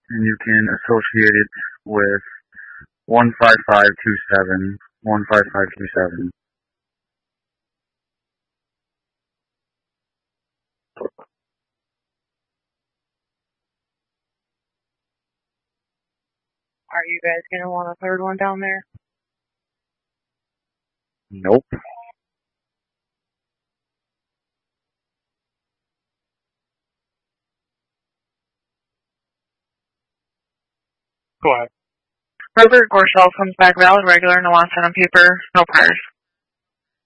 and you can associate it with 15527, 15527. Are you guys going to want a third one down there? Nope. Go ahead. Robert Gorshall comes back valid, regular, no on paper, no priors.